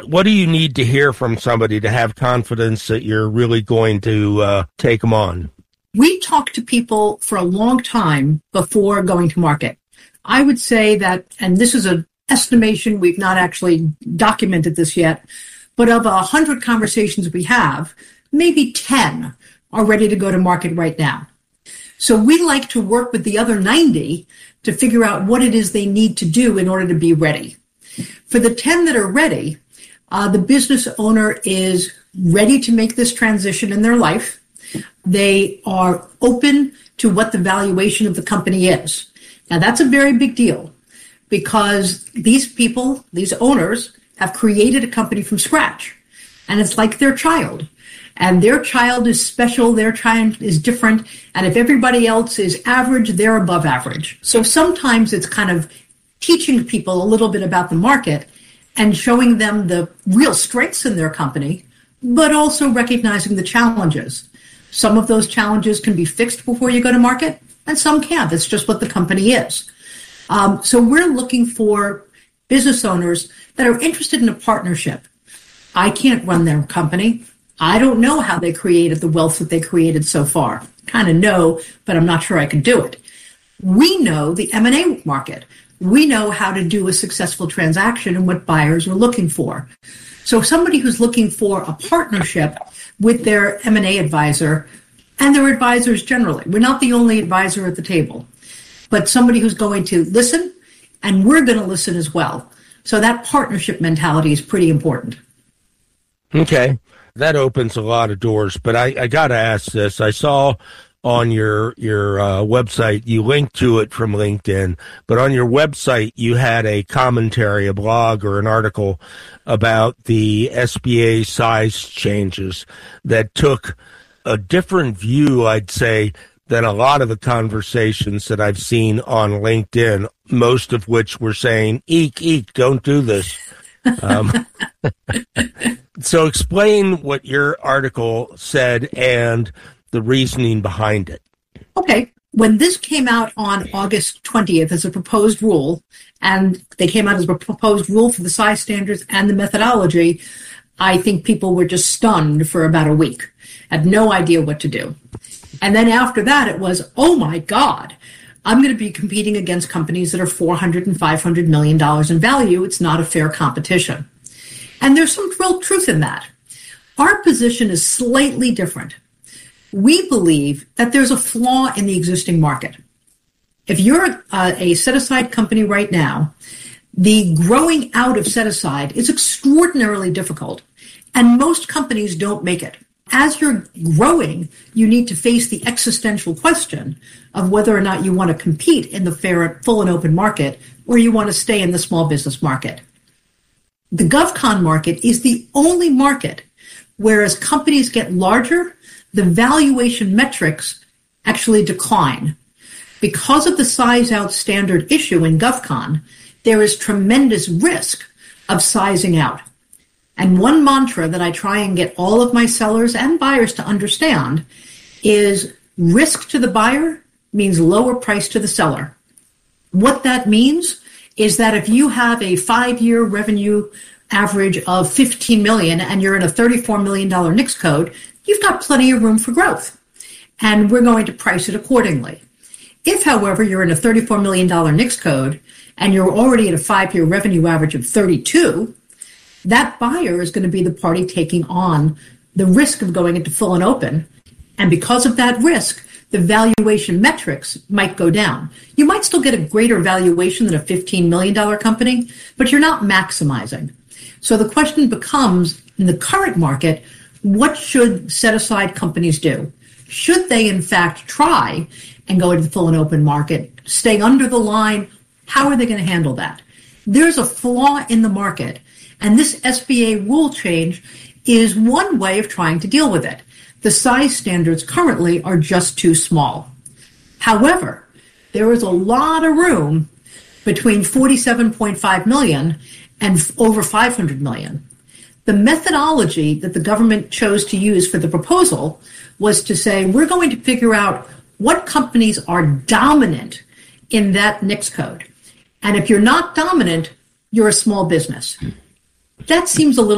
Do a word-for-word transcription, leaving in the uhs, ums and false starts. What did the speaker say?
what do you need to hear from somebody to have confidence that you're really going to uh, take them on? We talk to people for a long time before going to market. I would say that, and this is an estimation, we've not actually documented this yet, but of a hundred conversations we have, maybe ten are ready to go to market right now. So we like to work with the other ninety to figure out what it is they need to do in order to be ready. For the ten that are ready, uh, the business owner is ready to make this transition in their life. They are open to what the valuation of the company is. Now, that's a very big deal because these people, these owners, have created a company from scratch. And it's like their child. And their child is special, their child is different. And if everybody else is average, they're above average. So sometimes it's kind of teaching people a little bit about the market and showing them the real strengths in their company, but also recognizing the challenges. Some of those challenges can be fixed before you go to market, and some can't. It's just what the company is. Um, so we're looking for business owners that are interested in a partnership. I can't run their company. I don't know how they created the wealth that they created so far. Kind of know, but I'm not sure I can do it. We know the M and A market. We know how to do a successful transaction and what buyers are looking for. So somebody who's looking for a partnership with their M and A advisor and their advisors generally. We're not the only advisor at the table, but somebody who's going to listen, and we're going to listen as well. So that partnership mentality is pretty important. Okay. That opens a lot of doors, but I, I got to ask this. I saw on your your uh, website, you linked to it from LinkedIn, but on your website, you had a commentary, a blog or an article about the S B A size changes that took a different view, I'd say, than a lot of the conversations that I've seen on LinkedIn, most of which were saying, eek, eek, don't do this. Um, so explain what your article said and the reasoning behind it. Okay. When this came out on August twentieth as a proposed rule, and they came out as a proposed rule for the size standards and the methodology, I think people were just stunned for about a week, had no idea what to do. And then after that, it was, oh my God, I'm going to be competing against companies that are four hundred and five hundred million dollars in value. It's not a fair competition. And there's some real truth in that. Our position is slightly different. We believe that there's a flaw in the existing market. If you're a, a set-aside company right now, the growing out of set-aside is extraordinarily difficult, and most companies don't make it. As you're growing, you need to face the existential question of whether or not you want to compete in the fair, full and open market, or you want to stay in the small business market. The GovCon market is the only market where as companies get larger, the valuation metrics actually decline. Because of the size out standard issue in GovCon, there is tremendous risk of sizing out. And one mantra that I try and get all of my sellers and buyers to understand is risk to the buyer means lower price to the seller. What that means is that if you have a five-year revenue average of fifteen million dollars and you're in a thirty-four million dollars N I C S code, you've got plenty of room for growth. And we're going to price it accordingly. If, however, you're in a thirty-four million dollars N I C S code and you're already at a five-year revenue average of thirty-two, that buyer is going to be the party taking on the risk of going into full and open. And because of that risk, the valuation metrics might go down. You might still get a greater valuation than a fifteen million dollars company, but you're not maximizing. So the question becomes, in the current market, what should set-aside companies do? Should they, in fact, try and go into the full and open market, stay under the line? How are they going to handle that? There's a flaw in the market. And this S B A rule change is one way of trying to deal with it. The size standards currently are just too small. However, there is a lot of room between forty-seven point five million and over five hundred million. The methodology that the government chose to use for the proposal was to say, we're going to figure out what companies are dominant in that N I C S code. And if you're not dominant, you're a small business. That seems a little